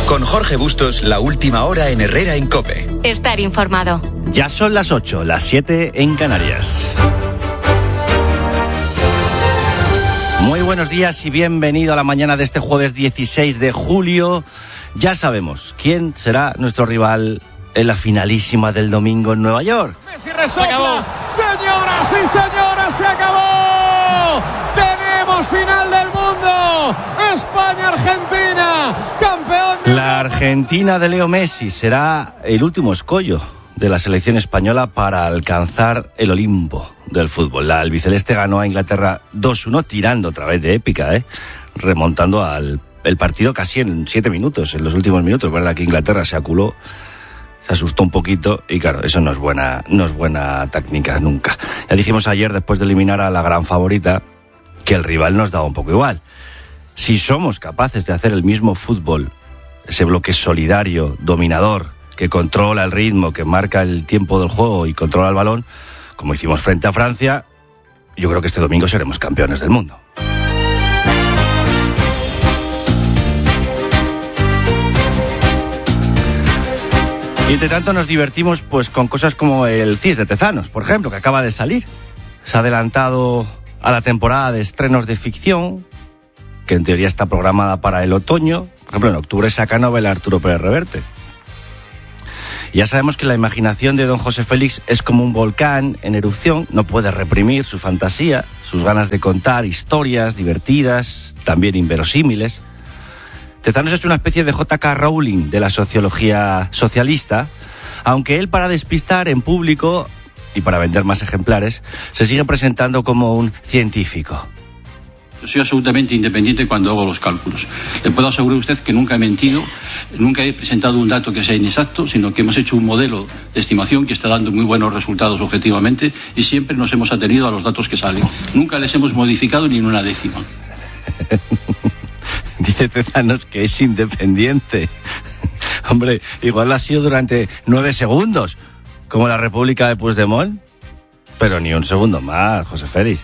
Con Jorge Bustos, la última hora en Herrera en COPE. Estar informado. Ya son las 8, las 7 en Canarias. Muy buenos días y bienvenido a la mañana de este jueves 16 de julio. Ya sabemos quién será nuestro rival en la finalísima del domingo en Nueva York. Messi resopla. Se acabó. Señoras y señores, se acabó. Tenemos final del mundo. España-Argentina, campeón de La Argentina de Leo Messi será el último escollo de la selección española para alcanzar el Olimpo del fútbol. La albiceleste ganó a Inglaterra 2-1, tirando otra vez de épica, remontando el partido casi en 7 minutos, en los últimos minutos. Verdad que Inglaterra se aculó, se asustó un poquito y claro, eso no es buena técnica nunca. Ya dijimos ayer, después de eliminar a la gran favorita, que el rival nos daba un poco igual. Si somos capaces de hacer el mismo fútbol, ese bloque solidario, dominador, que controla el ritmo, que marca el tiempo del juego y controla el balón, como hicimos frente a Francia, yo creo que este domingo seremos campeones del mundo. Y entre tanto nos divertimos pues con cosas como el CIS de Tezanos, por ejemplo, que acaba de salir. Se ha adelantado a la temporada de estrenos de ficción, que en teoría está programada para el otoño. Por ejemplo, en octubre saca novela Arturo Pérez Reverte. Ya sabemos que la imaginación de don José Félix es como un volcán en erupción, no puede reprimir su fantasía, sus ganas de contar historias divertidas, también inverosímiles. Tezanos es una especie de J.K. Rowling de la sociología socialista, aunque él, para despistar en público y para vender más ejemplares, se sigue presentando como un científico. Yo soy absolutamente independiente cuando hago los cálculos. Le puedo asegurar a usted que nunca he mentido, nunca he presentado un dato que sea inexacto, sino que hemos hecho un modelo de estimación que está dando muy buenos resultados objetivamente y siempre nos hemos atenido a los datos que salen. Nunca les hemos modificado ni en una décima. Dice Tezanos que es independiente. Hombre, igual lo ha sido durante 9 segundos, como la República de Puigdemont, pero ni un segundo más, José Félix.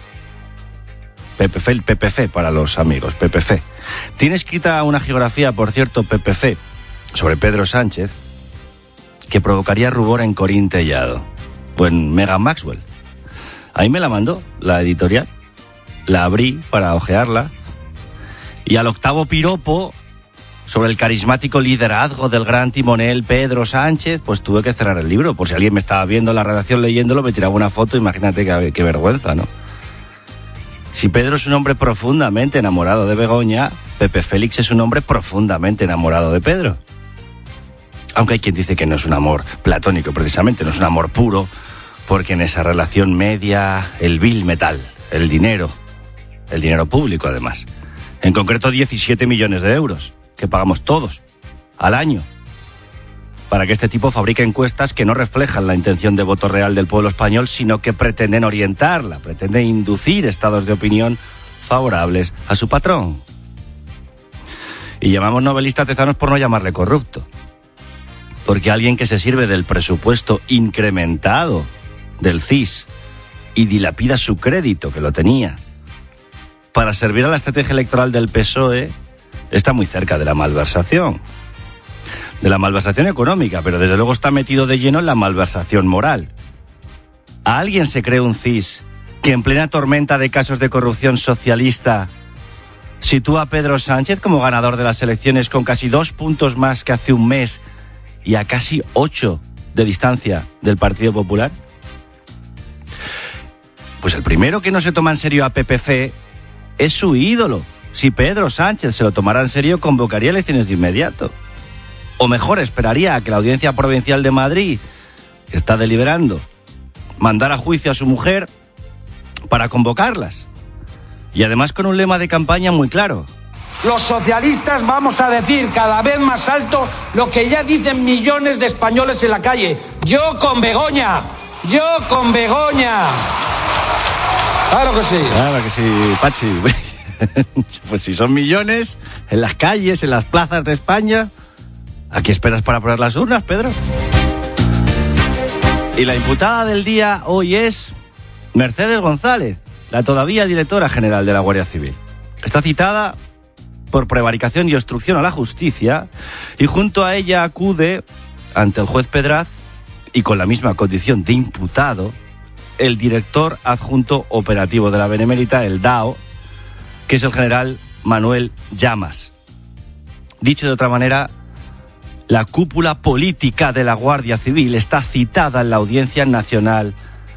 PPC para los amigos, PPC. Tiene escrita una geografía, por cierto, PPC, sobre Pedro Sánchez, que provocaría rubor en Corín Tellado o en Meghan Maxwell. Ahí me la mandó la editorial, la abrí para ojearla, y al octavo piropo sobre el carismático liderazgo del gran timonel Pedro Sánchez, pues tuve que cerrar el libro. Por si alguien me estaba viendo en la redacción leyéndolo, me tiraba una foto, imagínate qué vergüenza, ¿no? Si Pedro es un hombre profundamente enamorado de Begoña, Pepe Félix es un hombre profundamente enamorado de Pedro. Aunque hay quien dice que no es un amor platónico, precisamente, no es un amor puro, porque en esa relación media el vil metal, el dinero público además. En concreto 17 millones de euros, que pagamos todos, al año, para que este tipo fabrique encuestas que no reflejan la intención de voto real del pueblo español, sino que pretenden orientarla, pretenden inducir estados de opinión favorables a su patrón. Y llamamos novelista a Tezanos por no llamarle corrupto, porque alguien que se sirve del presupuesto incrementado del CIS y dilapida su crédito, que lo tenía, para servir a la estrategia electoral del PSOE, está muy cerca de la malversación. De la malversación económica, pero desde luego está metido de lleno en la malversación moral. ¿A alguien se cree un CIS que en plena tormenta de casos de corrupción socialista sitúa a Pedro Sánchez como ganador de las elecciones con casi 2 puntos más que hace un mes y a casi 8 de distancia del Partido Popular? Pues el primero que no se toma en serio a PPC es su ídolo. Si Pedro Sánchez se lo tomara en serio, convocaría elecciones de inmediato. O mejor, esperaría a que la Audiencia Provincial de Madrid, que está deliberando, mandara a juicio a su mujer para convocarlas. Y además con un lema de campaña muy claro. Los socialistas vamos a decir cada vez más alto lo que ya dicen millones de españoles en la calle. ¡Yo con Begoña! ¡Yo con Begoña! Claro que sí. Claro que sí, Pachi. Pues si son millones, en las calles, en las plazas de España, ¿a qué esperas para poner las urnas, Pedro? Y la imputada del día hoy es Mercedes González, la todavía directora general de la Guardia Civil. Está citada por prevaricación y obstrucción a la justicia, y junto a ella acude ante el juez Pedraz, y con la misma condición de imputado, el director adjunto operativo de la Benemérita, el DAO, que es el general Manuel Llamas. Dicho de otra manera, la cúpula política de la Guardia Civil está citada en la Audiencia Nacional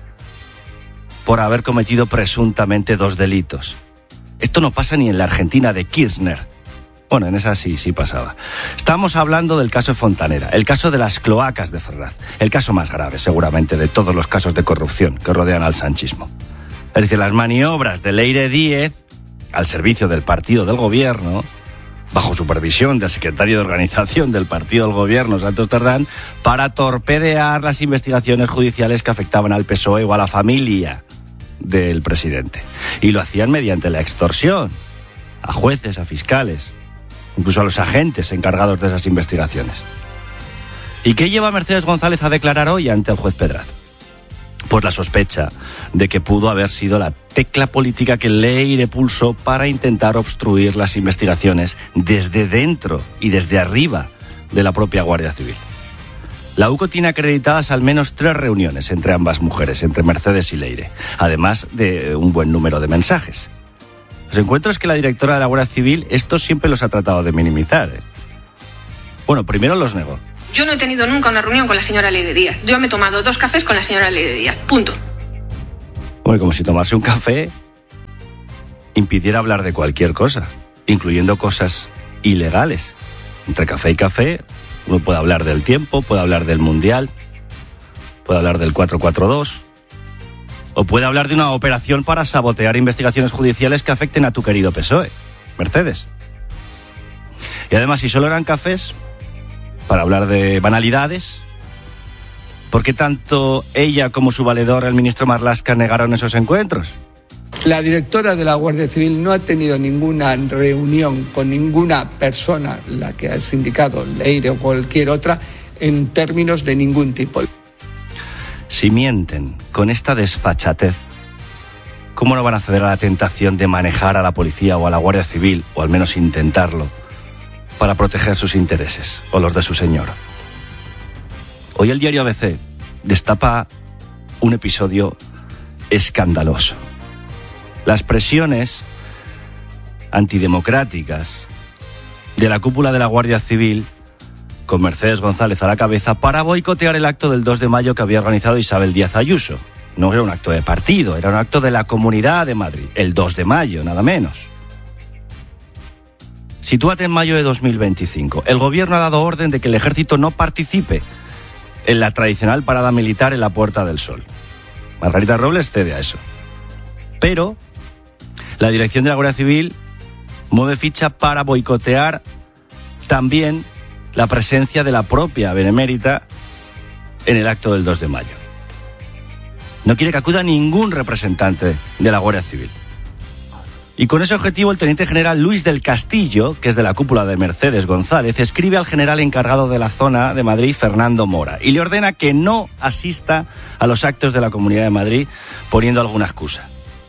por haber cometido presuntamente 2 delitos. Esto no pasa ni en la Argentina de Kirchner. Bueno, en esa sí pasaba. Estamos hablando del caso de Fontanera, el caso de las cloacas de Ferraz, el caso más grave, seguramente, de todos los casos de corrupción que rodean al sanchismo. Es decir, las maniobras de Leire Díez al servicio del partido del gobierno, bajo supervisión del secretario de organización del partido del gobierno, Santos Tardán, para torpedear las investigaciones judiciales que afectaban al PSOE o a la familia del presidente. Y lo hacían mediante la extorsión a jueces, a fiscales, incluso a los agentes encargados de esas investigaciones. ¿Y qué lleva Mercedes González a declarar hoy ante el juez Pedraz? Pues la sospecha de que pudo haber sido la tecla política que Leire pulsó para intentar obstruir las investigaciones desde dentro y desde arriba de la propia Guardia Civil. La UCO tiene acreditadas al menos 3 reuniones entre ambas mujeres, entre Mercedes y Leire, además de un buen número de mensajes. Los encuentros que la directora de la Guardia Civil, estos siempre los ha tratado de minimizar. Bueno, primero los negó. Yo no he tenido nunca una reunión con la señora Leire Díaz. Yo me he tomado 2 cafés con la señora Leire Díaz. Punto. Bueno, como si tomarse un café impidiera hablar de cualquier cosa, incluyendo cosas ilegales. Entre café y café, uno puede hablar del tiempo, puede hablar del Mundial, puede hablar del 442, o puede hablar de una operación para sabotear investigaciones judiciales que afecten a tu querido PSOE, Mercedes. Y además, si solo eran cafés para hablar de banalidades, ¿por qué tanto ella como su valedor, el ministro Marlaska, negaron esos encuentros? La directora de la Guardia Civil no ha tenido ninguna reunión con ninguna persona, la que has indicado, Leire o cualquier otra, en términos de ningún tipo. Si mienten con esta desfachatez, ¿cómo no van a ceder a la tentación de manejar a la policía o a la Guardia Civil, o al menos intentarlo, para proteger sus intereses o los de su señor? Hoy el diario ABC destapa un episodio escandaloso. Las presiones antidemocráticas de la cúpula de la Guardia Civil, con Mercedes González a la cabeza, para boicotear el acto del 2 de mayo que había organizado Isabel Díaz Ayuso. No era un acto de partido, era un acto de la Comunidad de Madrid, el 2 de mayo, nada menos. Sitúate en mayo de 2025. El gobierno ha dado orden de que el ejército no participe en la tradicional parada militar en la Puerta del Sol. Margarita Robles cede a eso. Pero la dirección de la Guardia Civil mueve ficha para boicotear también la presencia de la propia Benemérita en el acto del 2 de mayo. No quiere que acuda ningún representante de la Guardia Civil. Y con ese objetivo, el teniente general Luis del Castillo, que es de la cúpula de Mercedes González, escribe al general encargado de la zona de Madrid, Fernando Mora, y le ordena que no asista a los actos de la Comunidad de Madrid poniendo alguna excusa.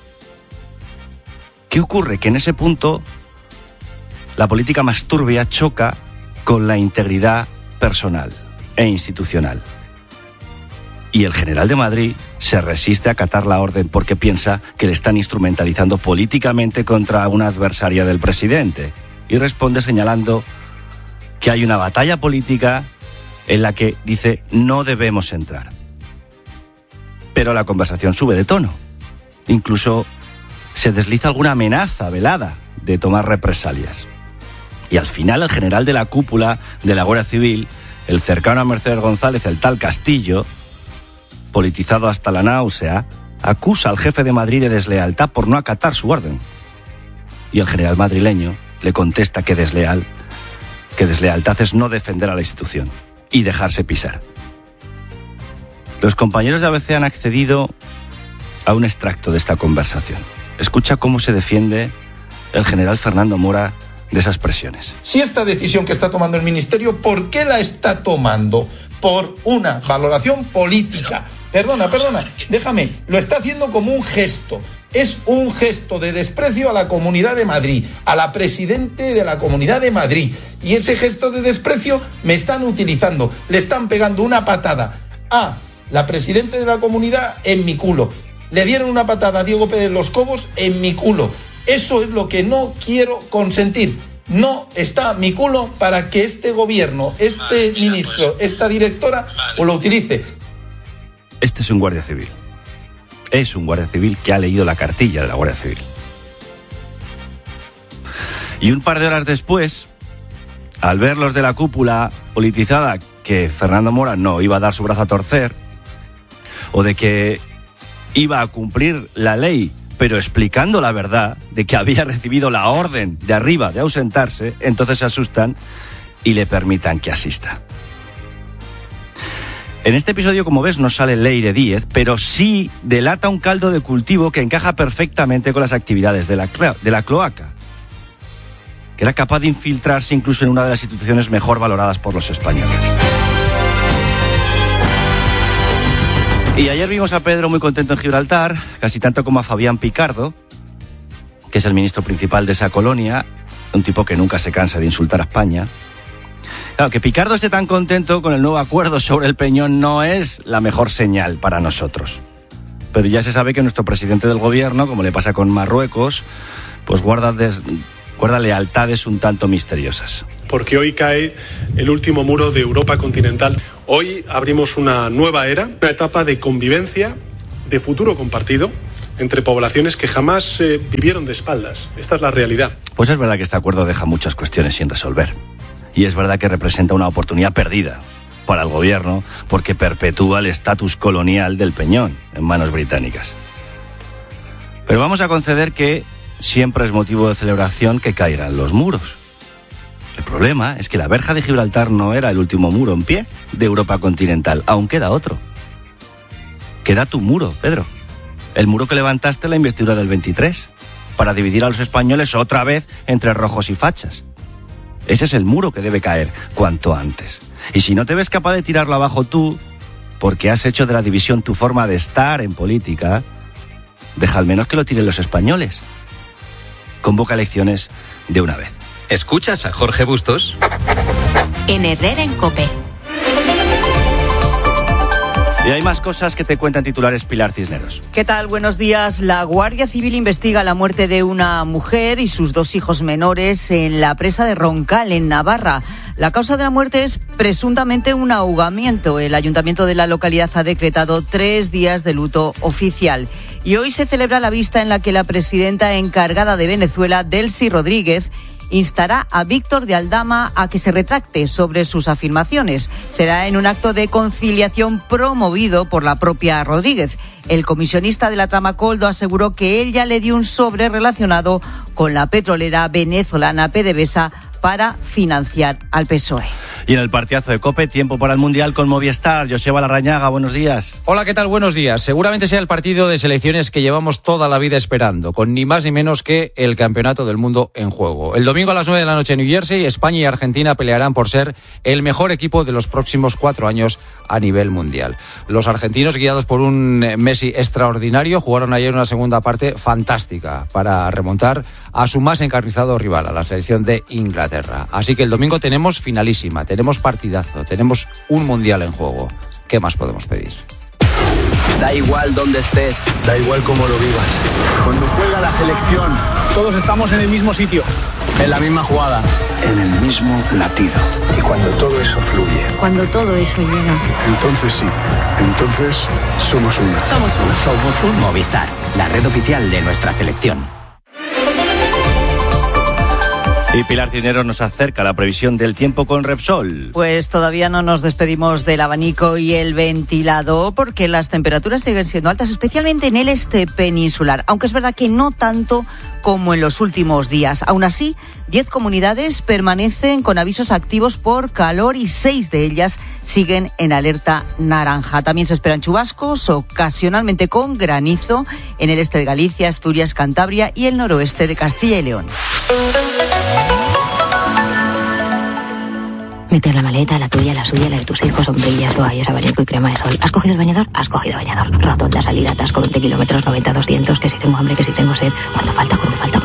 ¿Qué ocurre? Que en ese punto la política más turbia choca con la integridad personal e institucional. Y el general de Madrid se resiste a acatar la orden porque piensa que le están instrumentalizando políticamente contra una adversaria del presidente. Y responde señalando que hay una batalla política en la que dice no debemos entrar. Pero la conversación sube de tono. Incluso se desliza alguna amenaza velada de tomar represalias. Y al final el general de la cúpula de la Guardia Civil, el cercano a Mercedes González, el tal Castillo, politizado hasta la náusea, acusa al jefe de Madrid de deslealtad por no acatar su orden. Y el general madrileño le contesta que deslealtad es no defender a la institución y dejarse pisar. Los compañeros de ABC han accedido a un extracto de esta conversación. Escucha cómo se defiende el general Fernando Mora de esas presiones. Si esta decisión que está tomando el Ministerio, ¿por qué la está tomando? Por una valoración política. Perdona, déjame, lo está haciendo como un gesto Es un gesto de desprecio a la Comunidad de Madrid, a la presidente de la Comunidad de Madrid. Y ese gesto de desprecio me están utilizando. Le están pegando una patada a la presidenta de la comunidad en mi culo. Le dieron una patada a Diego Pérez Los Cobos en mi culo. Eso es lo que no quiero consentir. No está mi culo para que este gobierno, este ministro, esta directora o lo utilice. Este es un guardia civil. Es un guardia civil que ha leído la cartilla de la Guardia Civil. Y un par de horas después, al ver los de la cúpula politizada que Fernando Mora no iba a dar su brazo a torcer, o de que iba a cumplir la ley, pero explicando la verdad de que había recibido la orden de arriba de ausentarse, entonces se asustan y le permitan que asista. En este episodio, como ves, no sale Leire Díez, pero sí delata un caldo de cultivo que encaja perfectamente con las actividades de la cloaca, que era capaz de infiltrarse incluso en una de las instituciones mejor valoradas por los españoles. Y ayer vimos a Pedro muy contento en Gibraltar, casi tanto como a Fabián Picardo, que es el ministro principal de esa colonia, un tipo que nunca se cansa de insultar a España. Claro, que Picardo esté tan contento con el nuevo acuerdo sobre el Peñón no es la mejor señal para nosotros. Pero ya se sabe que nuestro presidente del gobierno, como le pasa con Marruecos, pues guarda lealtades un tanto misteriosas. Porque hoy cae el último muro de Europa continental. Hoy abrimos una nueva era, una etapa de convivencia, de futuro compartido, entre poblaciones que jamás vivieron de espaldas. Esta es la realidad. Pues es verdad que este acuerdo deja muchas cuestiones sin resolver. Y es verdad que representa una oportunidad perdida para el gobierno porque perpetúa el estatus colonial del Peñón en manos británicas. Pero vamos a conceder que siempre es motivo de celebración que caigan los muros. El problema es que la verja de Gibraltar no era el último muro en pie de Europa continental. Aún queda otro. Queda tu muro, Pedro. El muro que levantaste en la investidura del 23 para dividir a los españoles otra vez entre rojos y fachas. Ese es el muro que debe caer cuanto antes. Y si no te ves capaz de tirarlo abajo tú, porque has hecho de la división tu forma de estar en política, deja al menos que lo tiren los españoles. Convoca elecciones de una vez. ¿Escuchas a Jorge Bustos? En Herrera en COPE. Y hay más cosas que te cuentan titulares Pilar Cisneros. ¿Qué tal? Buenos días. La Guardia Civil investiga la muerte de una mujer y sus 2 hijos menores en la presa de Roncal, en Navarra. La causa de la muerte es presuntamente un ahogamiento. El ayuntamiento de la localidad ha decretado 3 días de luto oficial. Y hoy se celebra la vista en la que la presidenta encargada de Venezuela, Delcy Rodríguez, instará a Víctor de Aldama a que se retracte sobre sus afirmaciones. Será en un acto de conciliación promovido por la propia Rodríguez. El comisionista de la trama Coldo aseguró que él ya le dio un sobre relacionado con la petrolera venezolana PDVSA para financiar al PSOE. Y en el partidazo de COPE, tiempo para el Mundial con Movistar. Joseba Larrañaga, buenos días. Hola, ¿qué tal? Buenos días. Seguramente sea el partido de selecciones que llevamos toda la vida esperando, con ni más ni menos que el Campeonato del Mundo en juego. El domingo a las 9 de la noche en New Jersey, España y Argentina pelearán por ser el mejor equipo de los próximos 4 años a nivel mundial. Los argentinos, guiados por un Messi extraordinario, jugaron ayer una segunda parte fantástica para remontar a su más encarnizado rival, a la selección de Inglaterra. Así que el domingo tenemos finalísima, tenemos partidazo, tenemos un mundial en juego. ¿Qué más podemos pedir? Da igual dónde estés, da igual cómo lo vivas. Cuando juega la selección, todos estamos en el mismo sitio, en la misma jugada, en el mismo latido. Y cuando todo eso fluye, Cuando todo eso llega. entonces sí, entonces somos uno. Somos uno. Somos uno. Movistar, la red oficial de nuestra selección. Y Pilar Cisneros nos acerca la previsión del tiempo con Repsol. Pues todavía no nos despedimos del abanico y el ventilador porque las temperaturas siguen siendo altas, especialmente en el este peninsular, aunque es verdad que no tanto como en los últimos días. Aún así, 10 comunidades permanecen con avisos activos por calor y 6 de ellas siguen en alerta naranja. También se esperan chubascos, ocasionalmente con granizo, en el este de Galicia, Asturias, Cantabria y el noroeste de Castilla y León. Meter la maleta, la tuya, la suya, la de tus hijos, sombrillas, toallas, abanico y crema de sol. ¿Has cogido el bañador? Has cogido bañador. Rotonda, salida, atasco, 20 kilómetros, 90, 200, que si tengo hambre, que si tengo sed. ¿Cuánto falta?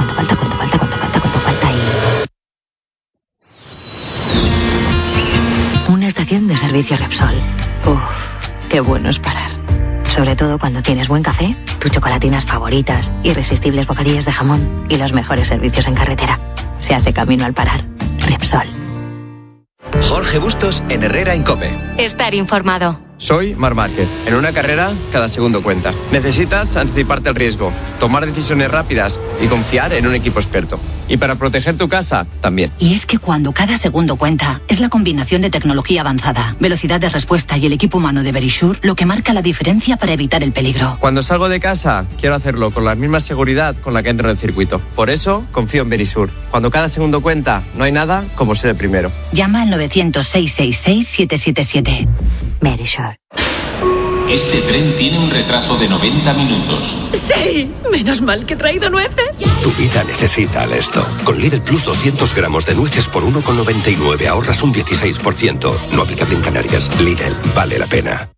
Una estación de servicio Repsol. Qué bueno es parar. Sobre todo cuando tienes buen café, tus chocolatinas favoritas, irresistibles bocadillos de jamón y los mejores servicios en carretera. Se hace camino al parar. Repsol. Jorge Bustos en Herrera en COPE. Estar informado. Soy Marc Márquez. En una carrera, cada segundo cuenta. Necesitas anticiparte al riesgo, tomar decisiones rápidas y confiar en un equipo experto. Y para proteger tu casa, también. Y es que cuando cada segundo cuenta, es la combinación de tecnología avanzada, velocidad de respuesta y el equipo humano de Verisure lo que marca la diferencia para evitar el peligro. Cuando salgo de casa, quiero hacerlo con la misma seguridad con la que entro en el circuito. Por eso, confío en Verisure. Cuando cada segundo cuenta, no hay nada como ser el primero. Llama al 900-666-777. Verisure. Este tren tiene un retraso de 90 minutos. ¡Sí! Menos mal que he traído nueces. Tu vida necesita Alesto. Con Lidl Plus 200 gramos de nueces por 1,99 ahorras un 16%. No aplicable en Canarias. Lidl, vale la pena.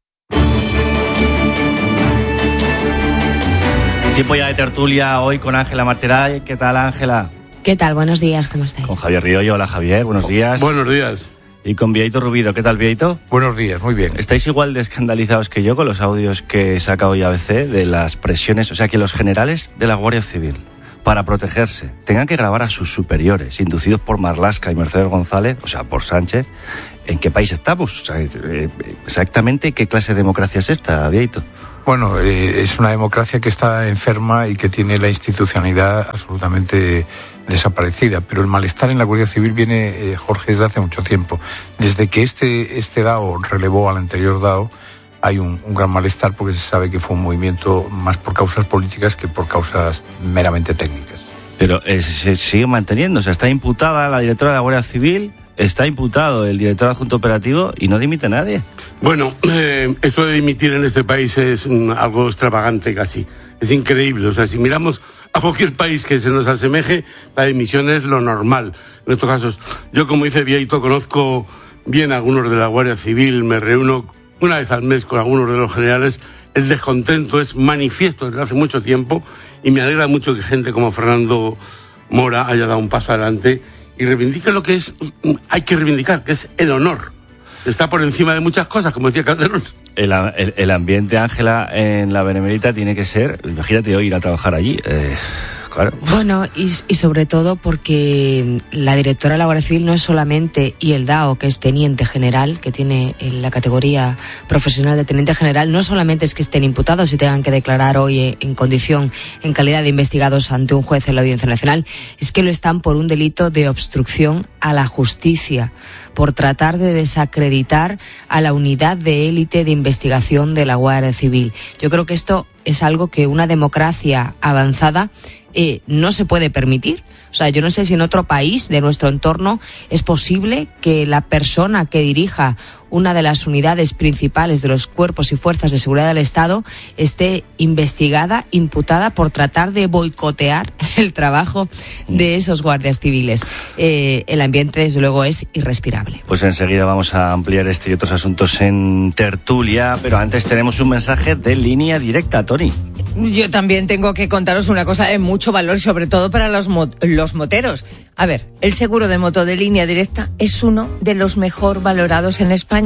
Tiempo ya de tertulia hoy con Ángela Marteray. ¿Qué tal, Ángela? ¿Qué tal? Buenos días, ¿cómo estáis? Con Javier Riollo. Hola, Javier, buenos días. Buenos días. Y con Bieito Rubido. ¿Qué tal, Bieito? Buenos días, muy bien. ¿Estáis igual de escandalizados que yo con los audios que saca hoy ABC de las presiones? O sea, que los generales de la Guardia Civil, para protegerse, tengan que grabar a sus superiores, inducidos por Marlaska y Mercedes González, o sea, por Sánchez. ¿En qué país estamos? O sea, exactamente qué clase de democracia es esta, Bieito. Bueno, es una democracia que está enferma y que tiene la institucionalidad absolutamente desaparecida, pero el malestar en la Guardia Civil viene, Jorge, desde hace mucho tiempo. Desde que este DAO relevó al anterior DAO, hay un gran malestar porque se sabe que fue un movimiento más por causas políticas que por causas meramente técnicas. Pero se sigue manteniendo, o sea, está imputada la directora de la Guardia Civil, está imputado el director adjunto operativo y no dimite nadie. Bueno, esto de dimitir en este país es algo extravagante casi. Es increíble. O sea, si miramos a cualquier país que se nos asemeje, la dimisión es lo normal. En estos casos, yo, como dice Bieito, conozco bien a algunos de la Guardia Civil, me reúno una vez al mes con algunos de los generales. El descontento es manifiesto desde hace mucho tiempo y me alegra mucho que gente como Fernando Mora haya dado un paso adelante y reivindique lo que es, hay que reivindicar, que es el honor. Está por encima de muchas cosas, como decía Calderón. El ambiente, Ángela, en la Benemérita tiene que ser, imagínate hoy ir a trabajar allí, claro. Bueno, y sobre todo porque la directora de la Guardia Civil no es solamente, y el DAO, que es teniente general, que tiene la categoría profesional de teniente general, no solamente es que estén imputados y tengan que declarar hoy en condición, en calidad de investigados ante un juez en la Audiencia Nacional, es que lo están por un delito de obstrucción a la justicia, por tratar de desacreditar a la unidad de élite de investigación de la Guardia Civil. Yo creo que esto es algo que una democracia avanzada no se puede permitir. O sea, yo no sé si en otro país de nuestro entorno es posible que la persona que dirija una de las unidades principales de los cuerpos y fuerzas de seguridad del Estado esté investigada, imputada por tratar de boicotear el trabajo de esos guardias civiles. El ambiente, desde luego, es irrespirable. Pues enseguida vamos a ampliar este y otros asuntos en tertulia, pero antes tenemos un mensaje de Línea Directa, Tony. Yo también tengo que contaros una cosa de mucho valor y sobre todo para los moteros. A ver, el seguro de moto de Línea Directa es uno de los mejor valorados en España.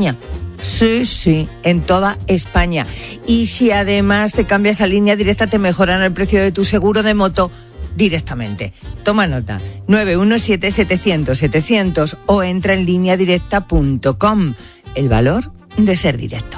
Sí, en toda España. Y si además te cambias a Línea Directa, te mejoran el precio de tu seguro de moto directamente. Toma nota, 917-700-700 o entra en lineadirecta.com. El valor de ser directo.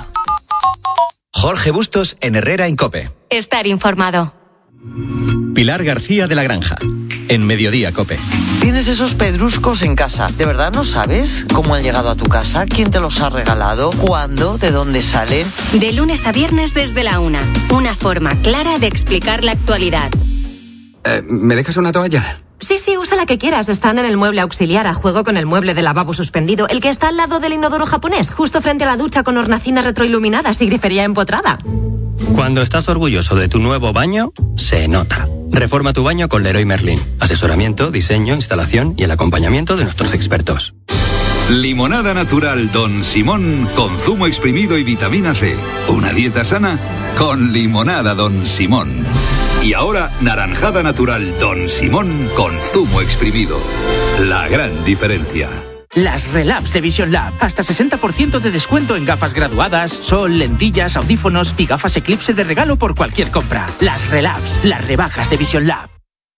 Jorge Bustos en Herrera en COPE. Estar informado. Pilar García de la Granja, en Mediodía COPE. Tienes esos pedruscos en casa. ¿De verdad no sabes cómo han llegado a tu casa? ¿Quién te los ha regalado? ¿Cuándo? ¿De dónde salen? De lunes a viernes desde la 1. Una forma clara de explicar la actualidad. ¿Me dejas una toalla? Sí, usa la que quieras. Están en el mueble auxiliar, a juego con el mueble de lavabo suspendido, el que está al lado del inodoro japonés, justo frente a la ducha con hornacinas retroiluminadas y grifería empotrada. Cuando estás orgulloso de tu nuevo baño, se nota. Reforma tu baño con Leroy Merlin. Asesoramiento, diseño, instalación y el acompañamiento de nuestros expertos. Limonada natural Don Simón con zumo exprimido y vitamina C. Una dieta sana con limonada Don Simón. Y ahora, naranjada natural Don Simón con zumo exprimido. La gran diferencia. Las Relabs de Vision Lab. Hasta 60% de descuento en gafas graduadas, sol, lentillas, audífonos y gafas Eclipse de regalo por cualquier compra. Las Relabs, las rebajas de Vision Lab.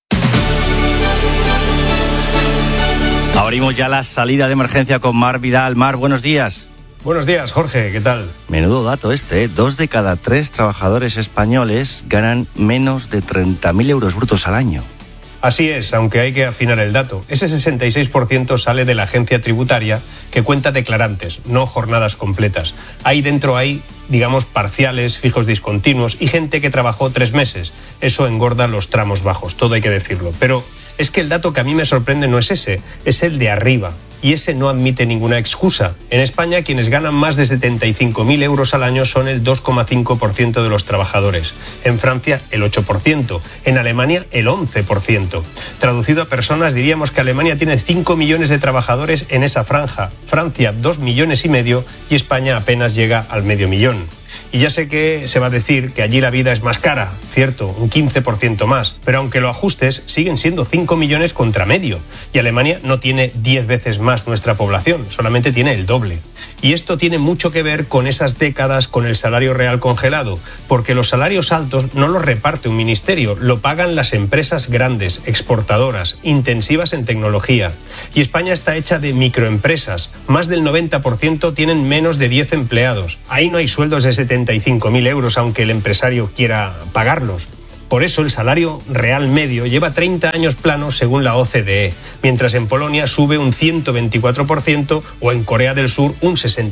Abrimos ya la salida de emergencia con Mar Vidal. Mar, buenos días. Buenos días, Jorge, ¿qué tal? Menudo dato este, ¿eh? 2 de cada 3 trabajadores españoles ganan menos de 30.000 euros brutos al año. Así es, aunque hay que afinar el dato. Ese 66% sale de la agencia tributaria que cuenta declarantes, no jornadas completas. Ahí dentro hay, digamos, parciales, fijos discontinuos y gente que trabajó 3 meses. Eso engorda los tramos bajos, todo hay que decirlo. Pero es que el dato que a mí me sorprende no es ese, es el de arriba. Y ese no admite ninguna excusa. En España, quienes ganan más de 75.000 euros al año son el 2,5% de los trabajadores. En Francia, el 8%. En Alemania, el 11%. Traducido a personas, diríamos que Alemania tiene 5 millones de trabajadores en esa franja. Francia, 2,5 millones y España apenas llega al 500.000. Y ya sé que se va a decir que allí la vida es más cara, cierto, un 15% más, pero aunque lo ajustes, siguen siendo 5 millones contra medio. Y Alemania no tiene 10 veces más nuestra población, solamente tiene el doble. Y esto tiene mucho que ver con esas décadas con el salario real congelado, porque los salarios altos no los reparte un ministerio, lo pagan las empresas grandes, exportadoras, intensivas en tecnología. Y España está hecha de microempresas, más del 90% tienen menos de 10 empleados. Ahí no hay sueldos de 75.000 euros, aunque el empresario quiera pagarlos. Por eso el salario real medio lleva 30 años plano según la OCDE, mientras en Polonia sube un 124% o en Corea del Sur un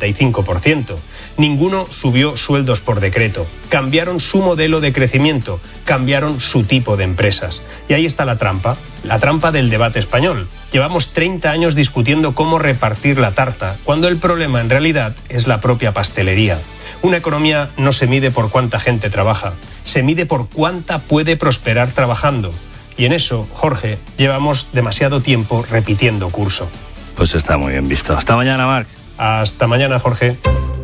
65%. Ninguno subió sueldos por decreto. Cambiaron su modelo de crecimiento, cambiaron su tipo de empresas. Y ahí está la trampa del debate español. Llevamos 30 años discutiendo cómo repartir la tarta, cuando el problema en realidad es la propia pastelería. Una economía no se mide por cuánta gente trabaja, se mide por cuánta puede prosperar trabajando. Y en eso, Jorge, llevamos demasiado tiempo repitiendo curso. Pues está muy bien visto. Hasta mañana, Marc. Hasta mañana, Jorge.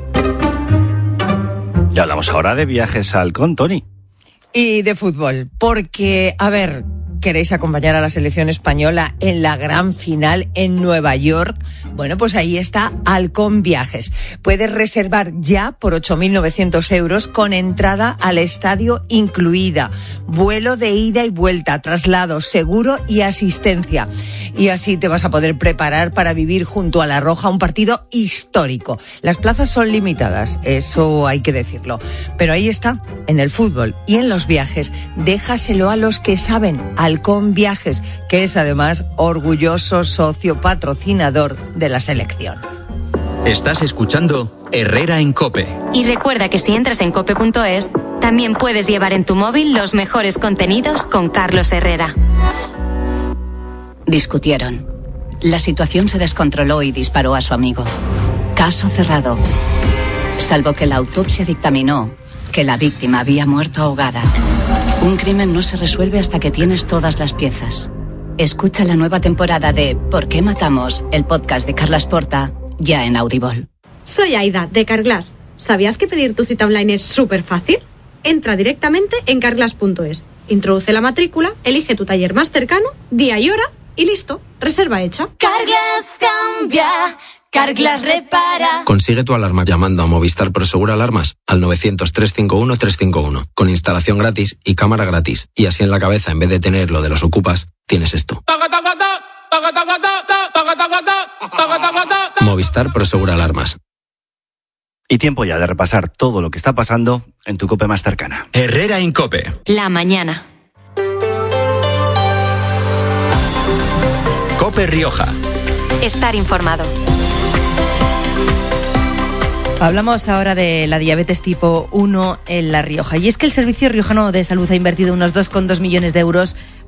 Y hablamos ahora de viajes al Halcón, Tony. Y de fútbol, porque, a ver, ¿queréis acompañar a la selección española en la gran final en Nueva York? Bueno, pues ahí está Halcón Viajes. Puedes reservar ya por 8.900 euros con entrada al estadio incluida, vuelo de ida y vuelta, traslado, seguro y asistencia. Y así te vas a poder preparar para vivir junto a La Roja un partido histórico. Las plazas son limitadas, eso hay que decirlo. Pero ahí está, en el fútbol y en los viajes, déjaselo a los que saben. Halcón Viajes, que es además orgulloso socio patrocinador de la selección. Estás escuchando Herrera en COPE. Y recuerda que si entras en cope.es, también puedes llevar en tu móvil los mejores contenidos con Carlos Herrera. Discutieron. La situación se descontroló y disparó a su amigo. Caso cerrado. Salvo que la autopsia dictaminó que la víctima había muerto ahogada. Un crimen no se resuelve hasta que tienes todas las piezas. Escucha la nueva temporada de ¿Por qué matamos?, el podcast de Carlas Porta, ya en Audible. Soy Aida, de Carglass. ¿Sabías que pedir tu cita online es súper fácil? Entra directamente en carglass.es, introduce la matrícula, elige tu taller más cercano, día y hora y listo, reserva hecha. Carglass cambia, Carglass repara. Consigue tu alarma llamando a Movistar Prosegur Alarmas al 900-351-351, con instalación gratis y cámara gratis. Y así en la cabeza, en vez de tener lo de los ocupas, tienes esto. Movistar Prosegur Alarmas. Y tiempo ya de repasar todo lo que está pasando en tu COPE más cercana. Herrera en COPE. La mañana. COPE Rioja. Estar informado. Hablamos ahora de la diabetes tipo 1 en La Rioja. Y es que el Servicio Riojano de Salud ha invertido unos 2,2 millones de euros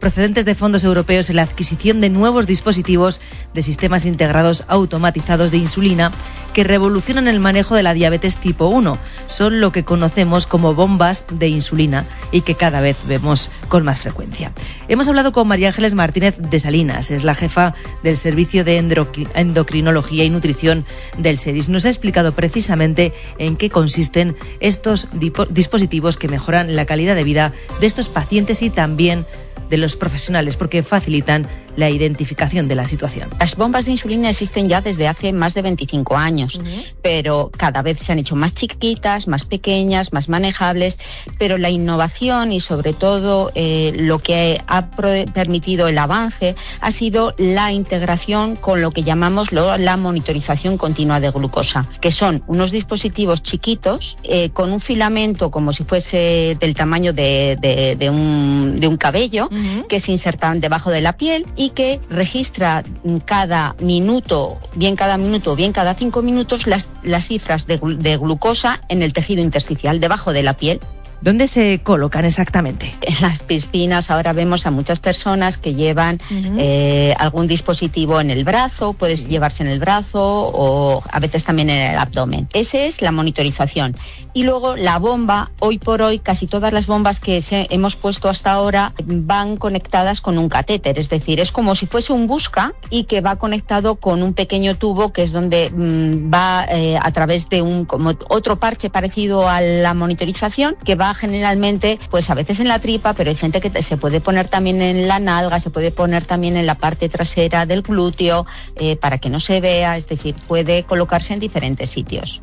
procedentes de fondos europeos en la adquisición de nuevos dispositivos de sistemas integrados automatizados de insulina que revolucionan el manejo de la diabetes tipo 1. Son lo que conocemos como bombas de insulina y que cada vez vemos con más frecuencia. Hemos hablado con María Ángeles Martínez de Salinas, es la jefa del Servicio de Endocrinología y Nutrición del SEDIS. Nos ha explicado precisamente en qué consisten estos dispositivos que mejoran la calidad de vida de estos pacientes y también de los profesionales, porque facilitan la identificación de la situación. Las bombas de insulina existen ya desde hace más de 25 años, pero cada vez se han hecho más chiquitas, más pequeñas, más manejables, pero la innovación y sobre todo lo que ha permitido el avance ha sido la integración con lo que llamamos la monitorización continua de glucosa, que son unos dispositivos chiquitos con un filamento como si fuese del tamaño de un cabello, que se insertan debajo de la piel y que registra cada minuto, bien cada 5 minutos, las cifras de glucosa en el tejido intersticial, debajo de la piel. ¿Dónde se colocan exactamente? En las piscinas ahora vemos a muchas personas que llevan algún dispositivo en el brazo, puedes llevarse en el brazo o a veces también en el abdomen. Esa es la monitorización. Y luego la bomba, hoy por hoy casi todas las bombas que hemos puesto hasta ahora van conectadas con un catéter, es decir, es como si fuese un busca y que va conectado con un pequeño tubo que es donde va a través de como otro parche parecido a la monitorización que va generalmente, pues a veces en la tripa, pero hay gente que se puede poner también en la nalga, se puede poner también en la parte trasera del glúteo, para que no se vea, es decir, puede colocarse en diferentes sitios.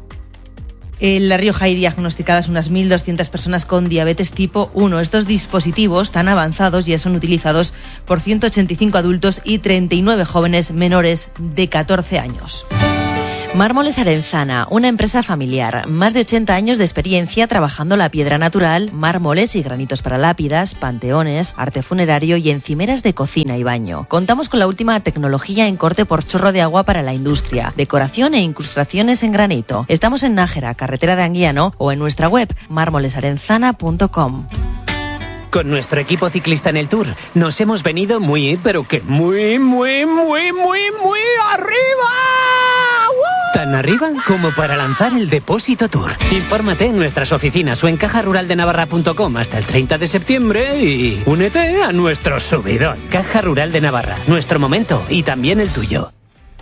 En La Rioja hay diagnosticadas unas 1.200 personas con diabetes tipo 1. Estos dispositivos tan avanzados ya son utilizados por 185 adultos y 39 jóvenes menores de 14 años. Mármoles Arenzana, una empresa familiar, más de 80 años de experiencia trabajando la piedra natural, mármoles y granitos para lápidas, panteones, arte funerario y encimeras de cocina y baño. Contamos con la última tecnología en corte por chorro de agua para la industria, decoración e incrustaciones en granito. Estamos en Nájera, carretera de Anguiano, o en nuestra web mármolesarenzana.com. Con nuestro equipo ciclista en el Tour nos hemos venido muy arriba. Tan arriba como para lanzar el Depósito Tour. Infórmate en nuestras oficinas o en cajaruraldenavarra.com hasta el 30 de septiembre y únete a nuestro subidón. Caja Rural de Navarra, nuestro momento y también el tuyo.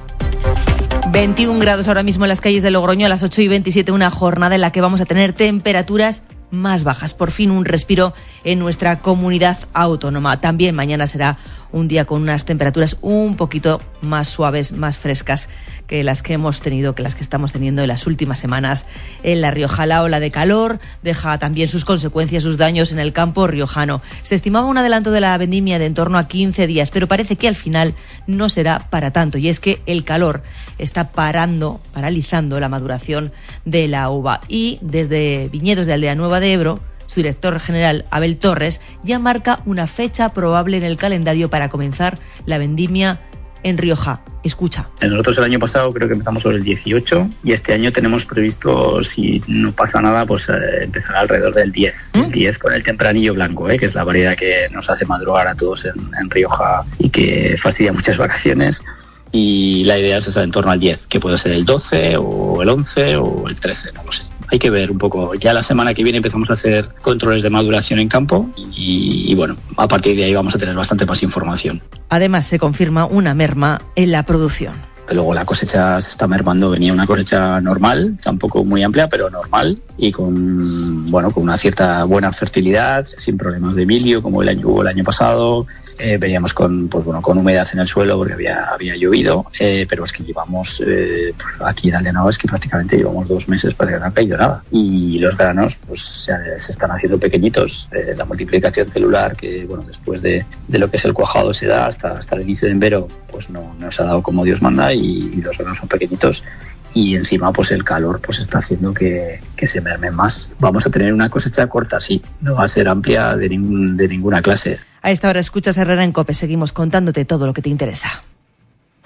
21 grados ahora mismo en las calles de Logroño, a las 8:27, una jornada en la que vamos a tener temperaturas más bajas. Por fin un respiro en nuestra comunidad autónoma. También mañana será un día con unas temperaturas un poquito más suaves, más frescas que las que hemos tenido, que las que estamos teniendo en las últimas semanas en La Rioja. La ola de calor deja también sus consecuencias, sus daños en el campo riojano. Se estimaba un adelanto de la vendimia de en torno a 15 días, pero parece que al final no será para tanto, y es que el calor está paralizando la maduración de la uva. Y desde Viñedos de Aldea Nueva de Ebro, su director general, Abel Torres, ya marca una fecha probable en el calendario para comenzar la vendimia en Rioja. Escucha. Nosotros el año pasado creo que empezamos sobre el 18 y este año tenemos previsto, si no pasa nada, pues empezar alrededor del 10. El 10 con el tempranillo blanco, que es la variedad que nos hace madrugar a todos en Rioja y que fastidia muchas vacaciones. Y la idea es en torno al 10, que puede ser el 12 o el 11 o el 13, no lo sé. Hay que ver un poco. Ya la semana que viene empezamos a hacer controles de maduración en campo y bueno, a partir de ahí vamos a tener bastante más información. Además, se confirma una merma en la producción. Luego la cosecha se está mermando, venía una cosecha normal, tampoco muy amplia, pero normal, y con una cierta buena fertilidad, sin problemas de milio como hubo el año pasado. Veníamos con humedad en el suelo porque había llovido, pero es que llevamos aquí en Aldeanova es que prácticamente llevamos 2 meses para que no ha caído nada, y los granos pues se están haciendo pequeñitos. La multiplicación celular que después de lo que es el cuajado se da hasta el inicio de enero, pues no se ha dado como Dios manda, y los granos son pequeñitos. Y encima pues el calor pues está haciendo que se mermen más. Vamos a tener una cosecha corta, sí, no va a ser amplia de ninguna clase. A esta hora escuchas Herrera en COPE, seguimos contándote todo lo que te interesa.